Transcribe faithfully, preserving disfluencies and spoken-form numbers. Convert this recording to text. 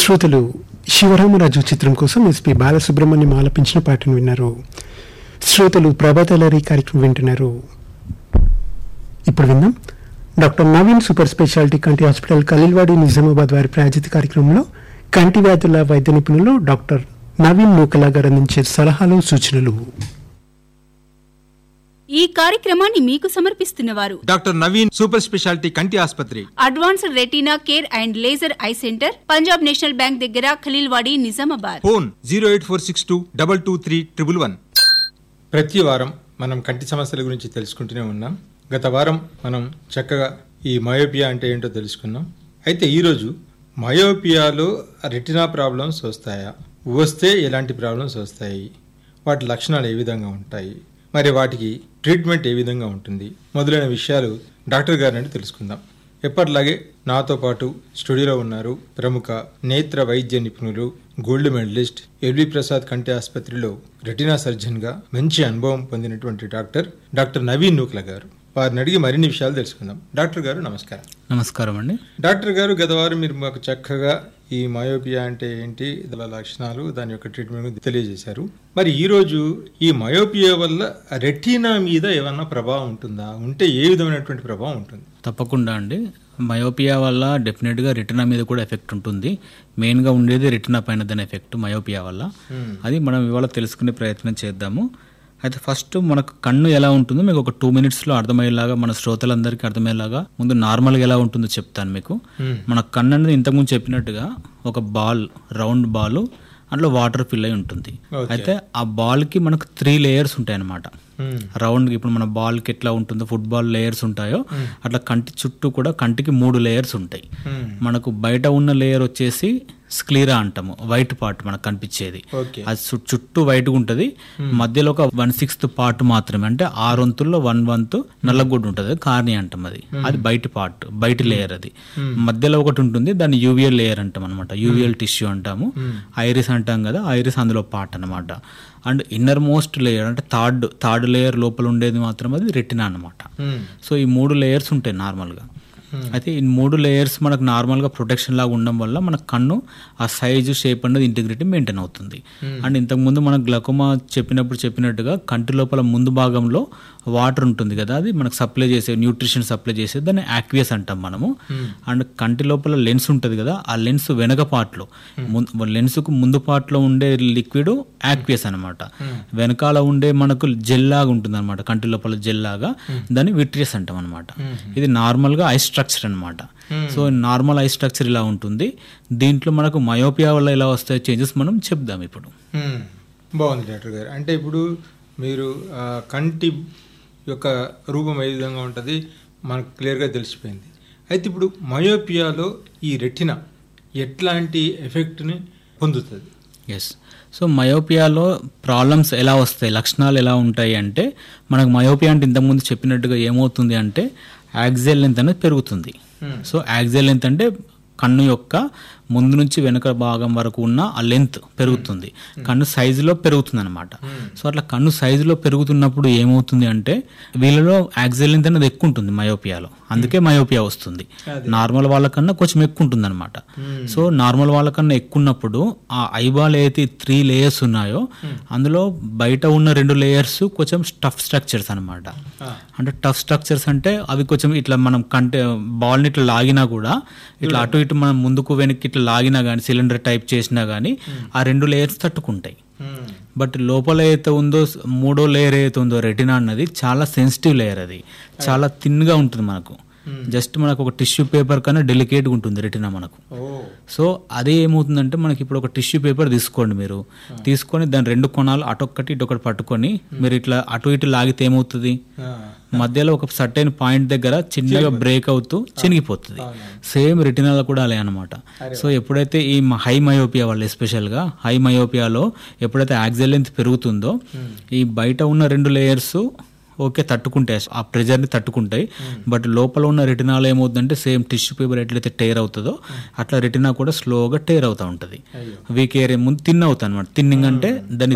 శ్రోతలు శివరామరాజు చిత్రం కోసం ఎస్పి బాలసుబ్రహ్మణ్యం ఆలపించిన పాటను విన్నారు. శ్రోతలు ప్రభాతలరీ కార్యక్రమం వింటున్నారు. ఇప్పుడు విందాం డాక్టర్ నవీన్ సూపర్ స్పెషాలిటీ కంటి హాస్పిటల్ ఖలీల్వాడి నిజామాబాద్ వారి ప్రాయోజిత కార్యక్రమంలో కంటి వ్యాధుల వైద్య నిపుణులు డాక్టర్ నవీన్ నూకలా గారు అందించే సలహాలు సూచనలు. ఈ కార్యక్రమాన్ని మీకు సమర్పిస్తున్నవారు డాక్టర్ నవీన్ సూపర్ స్పెషాలిటీ కంటి ఆసుపత్రి, advanced retina care and laser eye centre, Punjab national bank దగ్గర Khaleelwadi Nizamabad. Phone zero eight four six two double two three triple one. ప్రతి వారం మనం కంటి సమస్యల గురించి తెలుసుకుంటూనే ఉన్నాం. గత వారం మనం చక్కగా ఈ మయోపియా అంటే ఏంటో తెలుసుకున్నాం. అయితే ఈరోజు మయోపియాలో రెటినా ప్రాబ్లమ్స్ వస్తాయా, వస్తే ఎలాంటి ప్రాబ్లమ్స్ వస్తాయి, వాటి లక్షణాలు ఏ విధంగా ఉంటాయి, మరి వాటికి ట్రీట్మెంట్ ఏ విధంగా ఉంటుంది, మొదలైన విషయాలు డాక్టర్ గారి నుండి తెలుసుకుందాం. ఎప్పటిలాగే నాతో పాటు స్టూడియోలో ఉన్నారు ప్రముఖ నేత్ర వైద్య నిపుణులు, గోల్డ్ మెడలిస్ట్, ఎల్వి ప్రసాద్ కంటి ఆసుపత్రిలో రెటినా సర్జన్గా మంచి అనుభవం పొందినటువంటి డాక్టర్ డాక్టర్ నవీన్ నూకలా గారు. వారిని అడిగి మరిన్ని విషయాలు తెలుసుకుందాం. డాక్టర్ గారు నమస్కారం. నమస్కారం అండి. డాక్టర్ గారు, గత వారం మీరు మాకు చక్కగా ఈ మయోపియా అంటే ఏంటి, దాని లక్షణాలు, దాని యొక్క ట్రీట్మెంట్ తెలియజేశారు. మరి ఈరోజు ఈ మయోపియా వల్ల రెటీనా మీద ఏమన్నా ప్రభావం ఉంటుందా, ఉంటే ఏ విధమైనటువంటి ప్రభావం ఉంటుంది? తప్పకుండా అండి. మయోపియా వల్ల డెఫినెట్గా రెటినా మీద కూడా ఎఫెక్ట్ ఉంటుంది. మెయిన్గా ఉండేది రెటినా పైన దాని ఎఫెక్ట్ మయోపియా వల్ల. అది మనం ఇవాళ తెలుసుకునే ప్రయత్నం చేద్దాము. అయితే ఫస్ట్ మనకు కన్ను ఎలా ఉంటుందో మీకు ఒక టూ మినిట్స్లో అర్థమయ్యేలాగా, మన శ్రోతలందరికీ అర్థమయ్యేలాగా ముందు నార్మల్గా ఎలా ఉంటుందో చెప్తాను మీకు. మన కన్ను అనేది ఇంతకుముందు చెప్పినట్టుగా ఒక బాల్, రౌండ్ బాల్, అందులో వాటర్ ఫిల్ అయి ఉంటుంది. అయితే ఆ బాల్కి మనకు త్రీ లేయర్స్ ఉంటాయి అన్నమాట. రౌండ్ ఇప్పుడు మన బాల్కి ఎట్లా ఉంటుందో ఫుట్బాల్ లేయర్స్ ఉంటాయో అట్లా కంటి చుట్టూ కూడా కంటికి మూడు లేయర్స్ ఉంటాయి. మనకు బయట ఉన్న లేయర్ వచ్చేసి స్క్లీరా అంటాము, వైట్ పార్ట్ మనకు కనిపించేది. అది చుట్టూ వైట్గా ఉంటుంది. మధ్యలో ఒక వన్ సిక్స్త్ పార్ట్ మాత్రమే, అంటే ఆరు వంతుల్లో వన్ వంతు నల్లగుడ్డు ఉంటుంది, కార్ని అంటాం. అది అది బయట పార్ట్, బయట లేయర్. అది మధ్యలో ఒకటి ఉంటుంది, దాన్ని యూవియల్ లేయర్ అంటాం అనమాట. యూవియల్ టిష్యూ అంటాము. ఐరిస్ అంటాం కదా, ఐరిస్ అందులో పార్ట్ అనమాట. అండ్ ఇన్నర్ మోస్ట్ లేయర్ అంటే థర్డ్ థర్డ్ లేయర్ లోపల ఉండేది మాత్రం అది రెటినా అనమాట. సో ఈ మూడు లేయర్స్ ఉంటాయి నార్మల్గా. అయితే ఈ మూడు లేయర్స్ మనకు నార్మల్గా ప్రొటెక్షన్ లాగా ఉండడం వల్ల మన కన్ను ఆ సైజు, షేప్ అనేది ఇంటిగ్రిటీ మెయింటైన్ అవుతుంది. అండ్ ఇంతకుముందు మనకు గ్లకోమా చెప్పినప్పుడు చెప్పినట్టుగా కంటి లోపల ముందు భాగంలో వాటర్ ఉంటుంది కదా, అది మనకు సప్లై చేసే, న్యూట్రిషన్ సప్లై చేసే దాన్ని యాక్వియస్ అంటాం మనము. అండ్ కంటి లోపల లెన్స్ ఉంటుంది కదా, ఆ లెన్స్ వెనక పార్ట్లో, లెన్స్కు ముందు పార్ట్లో ఉండే లిక్విడ్ యాక్వియస్ అనమాట. వెనకాల ఉండే మనకు జెల్ లాగా ఉంటుంది అనమాట, కంటి లోపల జెల్ లాగా, దాన్ని విట్రియస్ అంటాం అనమాట. ఇది నార్మల్గా ఐ స్ట్రక్చర్ అనమాట. సో నార్మల్ ఐ స్ట్రక్చర్ ఇలా ఉంటుంది. దీంట్లో మనకు మయోపియా వల్ల ఎలా వస్తాయి చేంజెస్ మనం చెప్దాం ఇప్పుడు. బాగుంది డాక్టర్ గారు. అంటే ఇప్పుడు మీరు కంటి యొక్క రూపం ఏ విధంగా ఉంటుంది మనకు క్లియర్గా తెలిసిపోయింది. అయితే ఇప్పుడు మయోపియాలో ఈ రెటినా ఎట్లాంటి ఎఫెక్ట్ని పొందుతుంది? ఎస్. సో మయోపియాలో ప్రాబ్లమ్స్ ఎలా వస్తాయి, లక్షణాలు ఎలా ఉంటాయి అంటే, మనకు మయోపియా అంటే ఇంతకుముందు చెప్పినట్టుగా ఏమవుతుంది అంటే యాక్సియల్ లెంత్ అనేది పెరుగుతుంది. సో యాక్సియల్ లెంత్ అంటే కన్ను యొక్క ముందు నుంచి వెనుక భాగం వరకు ఉన్న ఆ లెంత్ పెరుగుతుంది, కన్ను సైజులో పెరుగుతుంది అనమాట. సో అట్లా కన్ను సైజులో పెరుగుతున్నప్పుడు ఏమవుతుంది అంటే వీళ్ళలో యాక్సియల్ లెంత్ అనేది ఎక్కువ ఉంటుంది మయోపియాలో, అందుకే మయోపియా వస్తుంది. నార్మల్ వాళ్ళకన్నా కొంచెం ఎక్కువ ఉంటుంది అనమాట. సో నార్మల్ వాళ్ళకన్నా ఎక్కువ ఉన్నప్పుడు ఆ ఐబాల్ అయితే త్రీ లేయర్స్ ఉన్నాయో అందులో బయట ఉన్న రెండు లేయర్స్ కొంచెం టఫ్ స్ట్రక్చర్స్ అనమాట. అంటే టఫ్ స్ట్రక్చర్స్ అంటే అవి కొంచెం ఇట్లా మనం కంటే బాల్ని ఇట్లా లాగినా కూడా ఇట్లా అటు ఇటు మనం ముందుకు వెనక్కి ఇట్లా లాగినా కానీ, సిలిండర్ టైప్ చేసినా కానీ ఆ రెండు లేయర్స్ తట్టుకుంటాయి. బట్ లోపల ఏదైతే ఉందో మూడో లేయర్ ఏదైతే ఉందో రెటినా అన్నది చాలా సెన్సిటివ్ లేయర్. అది చాలా థిన్గా ఉంటుంది మనకు. జస్ట్ మనకు ఒక టిష్యూ పేపర్ కన్నా డెలికేట్గా ఉంటుంది రెటినా మనకు. సో అదే ఏమవుతుందంటే మనకి ఇప్పుడు ఒక టిష్యూ పేపర్ తీసుకోండి, మీరు తీసుకొని దాని రెండు కొనాలు అటొక్కటి ఇటొకటి పట్టుకొని మీరు ఇట్లా అటు ఇటు లాగితే ఏమవుతుంది, మధ్యలో ఒక సర్టైన్ పాయింట్ దగ్గర చిన్నగా బ్రేక్ అవుతూ చినిగిపోతుంది. సేమ్ రెటినాలో కూడా అలా అనమాట. సో ఎప్పుడైతే ఈ హై మయోపియా వాళ్ళు, ఎస్పెషల్గా హై మయోపియాలో ఎప్పుడైతే యాక్సియల్ లెంత్ పెరుగుతుందో ఈ బయట ఉన్న రెండు లేయర్స్ ఓకే తట్టుకుంటాయి, ఆ ప్రెజర్ని తట్టుకుంటాయి. బట్ లోపల ఉన్న రెటినాలో ఏమవుతుందంటే సేమ్ టిష్యూ పేపర్ ఎట్లయితే టేర్ అవుతుందో అట్లా రెటినా కూడా స్లోగా టేర్ అవుతూ ఉంటుంది. వీక్ ఏరియా ముందు థిన్ అవుతుంది అనమాట. థిన్నింగ్ అంటే దాన్ని